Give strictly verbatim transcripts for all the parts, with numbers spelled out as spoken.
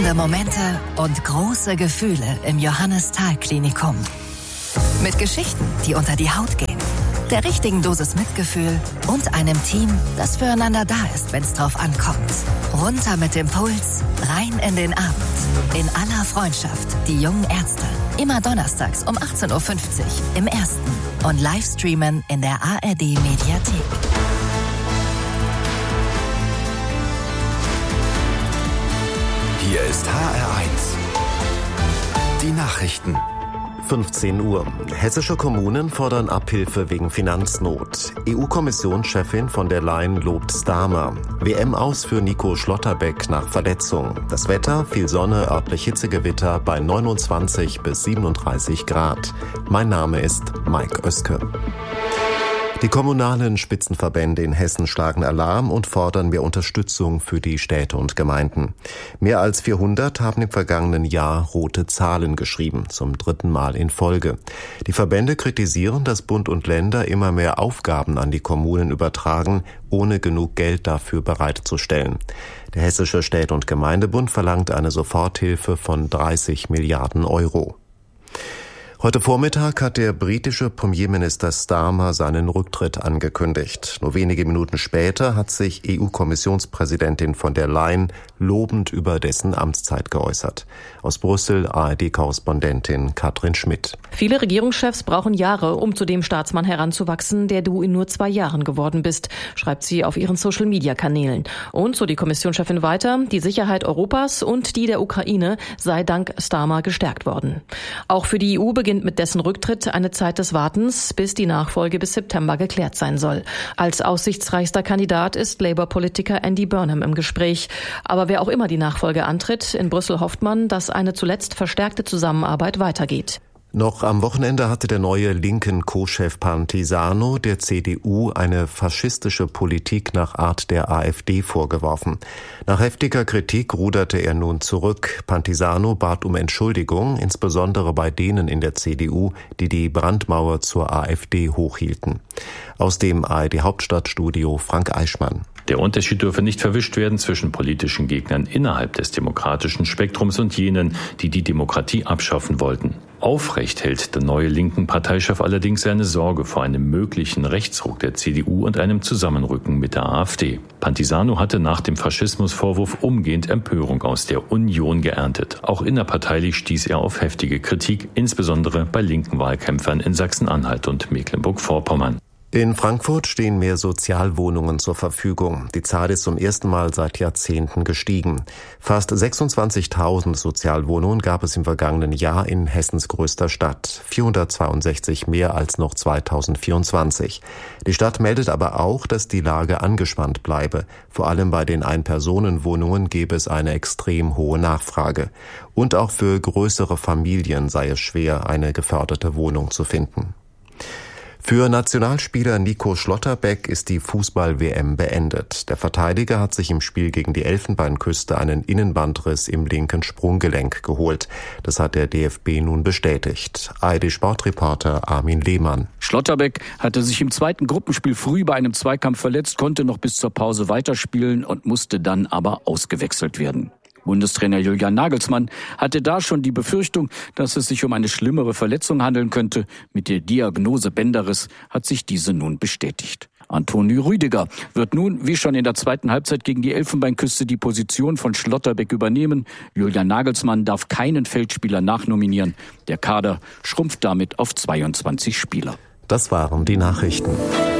Bewegende Momente und große Gefühle im Johannes-Thal-Klinikum. Mit Geschichten, die unter die Haut gehen, der richtigen Dosis Mitgefühl und einem Team, das füreinander da ist, wenn es drauf ankommt. Runter mit dem Puls, rein in den Abend. In aller Freundschaft, die jungen Ärzte. Immer donnerstags um achtzehn Uhr fünfzig im Ersten und Livestreamen in der A R D-Mediathek. Hier ist H R eins. Die Nachrichten. fünfzehn Uhr. Hessische Kommunen fordern Abhilfe wegen Finanznot. E U-Kommissionschefin von der Leyen lobt Starmer. W M aus für Nico Schlotterbeck nach Verletzung. Das Wetter, viel Sonne, örtlich Hitzegewitter bei neunundzwanzig bis siebenunddreißig Grad. Mein Name ist Mike Oeske. Die kommunalen Spitzenverbände in Hessen schlagen Alarm und fordern mehr Unterstützung für die Städte und Gemeinden. Mehr als vierhundert haben im vergangenen Jahr rote Zahlen geschrieben, zum dritten Mal in Folge. Die Verbände kritisieren, dass Bund und Länder immer mehr Aufgaben an die Kommunen übertragen, ohne genug Geld dafür bereitzustellen. Der Hessische Städte- und Gemeindebund verlangt eine Soforthilfe von dreißig Milliarden Euro. Heute Vormittag hat der britische Premierminister Starmer seinen Rücktritt angekündigt. Nur wenige Minuten später hat sich E U-Kommissionspräsidentin von der Leyen lobend über dessen Amtszeit geäußert. Aus Brüssel A R D-Korrespondentin Katrin Schmidt. Viele Regierungschefs brauchen Jahre, um zu dem Staatsmann heranzuwachsen, der du in nur zwei Jahren geworden bist, schreibt sie auf ihren Social-Media-Kanälen. Und so die Kommissionschefin weiter, die Sicherheit Europas und die der Ukraine sei dank Starmer gestärkt worden. Auch für die E U beginnt mit dessen Rücktritt eine Zeit des Wartens, bis die Nachfolge bis September geklärt sein soll. Als aussichtsreichster Kandidat ist Labour-Politiker Andy Burnham im Gespräch. Aber wer auch immer die Nachfolge antritt, in Brüssel hofft man, dass eine zuletzt verstärkte Zusammenarbeit weitergeht. Noch am Wochenende hatte der neue linken Co-Chef Pantisano der C D U eine faschistische Politik nach Art der AfD vorgeworfen. Nach heftiger Kritik ruderte er nun zurück. Pantisano bat um Entschuldigung, insbesondere bei denen in der C D U, die die Brandmauer zur AfD hochhielten. Aus dem A R D-Hauptstadtstudio Frank Eichmann. Der Unterschied dürfe nicht verwischt werden zwischen politischen Gegnern innerhalb des demokratischen Spektrums und jenen, die die Demokratie abschaffen wollten. Aufrecht hält der neue linken Parteichef allerdings seine Sorge vor einem möglichen Rechtsruck der C D U und einem Zusammenrücken mit der AfD. Pantisano hatte nach dem Faschismusvorwurf umgehend Empörung aus der Union geerntet. Auch innerparteilich stieß er auf heftige Kritik, insbesondere bei linken Wahlkämpfern in Sachsen-Anhalt und Mecklenburg-Vorpommern. In Frankfurt stehen mehr Sozialwohnungen zur Verfügung. Die Zahl ist zum ersten Mal seit Jahrzehnten gestiegen. Fast sechsundzwanzigtausend Sozialwohnungen gab es im vergangenen Jahr in Hessens größter Stadt. vierhundertzweiundsechzig mehr als noch zweitausendvierundzwanzig. Die Stadt meldet aber auch, dass die Lage angespannt bleibe. Vor allem bei den Ein-Personen-Wohnungen gäbe es eine extrem hohe Nachfrage. Und auch für größere Familien sei es schwer, eine geförderte Wohnung zu finden. Für Nationalspieler Nico Schlotterbeck ist die Fußball-W M beendet. Der Verteidiger hat sich im Spiel gegen die Elfenbeinküste einen Innenbandriss im linken Sprunggelenk geholt. Das hat der D F B nun bestätigt. A R D-Sportreporter Armin Lehmann. Schlotterbeck hatte sich im zweiten Gruppenspiel früh bei einem Zweikampf verletzt, konnte noch bis zur Pause weiterspielen und musste dann aber ausgewechselt werden. Bundestrainer Julian Nagelsmann hatte da schon die Befürchtung, dass es sich um eine schlimmere Verletzung handeln könnte. Mit der Diagnose Bänderriss hat sich diese nun bestätigt. Antonio Rüdiger wird nun, wie schon in der zweiten Halbzeit gegen die Elfenbeinküste, die Position von Schlotterbeck übernehmen. Julian Nagelsmann darf keinen Feldspieler nachnominieren. Der Kader schrumpft damit auf zweiundzwanzig Spieler. Das waren die Nachrichten.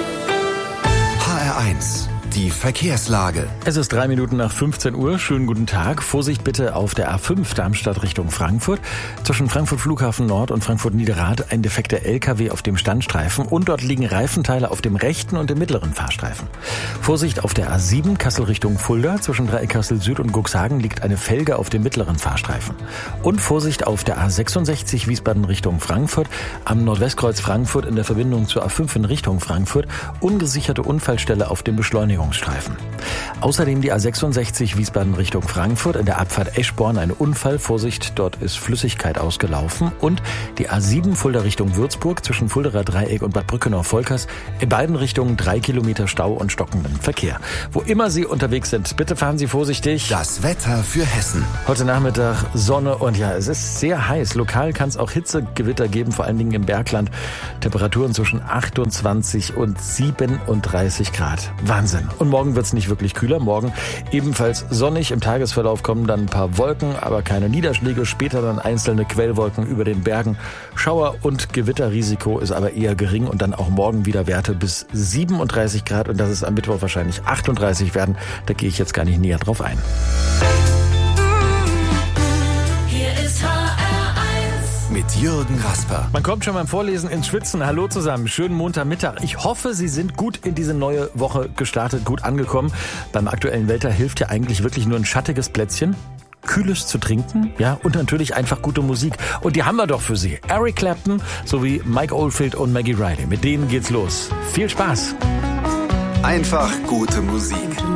H R eins. Die Verkehrslage. Es ist drei Minuten nach fünfzehn Uhr. Schönen guten Tag. Vorsicht bitte auf der A fünf Darmstadt Richtung Frankfurt. Zwischen Frankfurt Flughafen Nord und Frankfurt Niederrad ein defekter L K W auf dem Standstreifen und dort liegen Reifenteile auf dem rechten und dem mittleren Fahrstreifen. Vorsicht auf der A sieben Kassel Richtung Fulda. Zwischen Dreieckkassel Süd und Cuxhagen liegt eine Felge auf dem mittleren Fahrstreifen. Und Vorsicht auf der A sechsundsechzig Wiesbaden Richtung Frankfurt. Am Nordwestkreuz Frankfurt in der Verbindung zur A fünf in Richtung Frankfurt. Ungesicherte Unfallstelle auf dem Beschleunigungsstreifen. Beschleunigungsstreifen. Außerdem die A sechsundsechzig Wiesbaden Richtung Frankfurt, in der Abfahrt Eschborn ein Unfall. Vorsicht, dort ist Flüssigkeit ausgelaufen. Und die A sieben Fulda Richtung Würzburg zwischen Fulderer Dreieck und Bad Brückenau-Volkers. In beiden Richtungen drei Kilometer Stau und stockenden Verkehr. Wo immer Sie unterwegs sind, bitte fahren Sie vorsichtig. Das Wetter für Hessen. Heute Nachmittag Sonne und ja, es ist sehr heiß. Lokal kann es auch Hitzegewitter geben, vor allen Dingen im Bergland. Temperaturen zwischen achtundzwanzig und siebenunddreißig Grad. Wahnsinn. Und morgen wird es nicht wirklich kühler. Morgen ebenfalls sonnig. Im Tagesverlauf kommen dann ein paar Wolken, aber keine Niederschläge. Später dann einzelne Quellwolken über den Bergen. Schauer- und Gewitterrisiko ist aber eher gering. Und dann auch morgen wieder Werte bis siebenunddreißig Grad. Und das ist am Mittwoch wahrscheinlich achtunddreißig werden. Da gehe ich jetzt gar nicht näher drauf ein. Mit Jürgen Rasper. Man kommt schon beim Vorlesen ins Schwitzen. Hallo zusammen, schönen Montagmittag. Ich hoffe, Sie sind gut in diese neue Woche gestartet, gut angekommen. Beim aktuellen Wetter hilft ja eigentlich wirklich nur ein schattiges Plätzchen, Kühles zu trinken, ja, und natürlich einfach gute Musik. Und die haben wir doch für Sie. Eric Clapton sowie Mike Oldfield und Maggie Riley. Mit denen geht's los. Viel Spaß. Einfach gute Musik.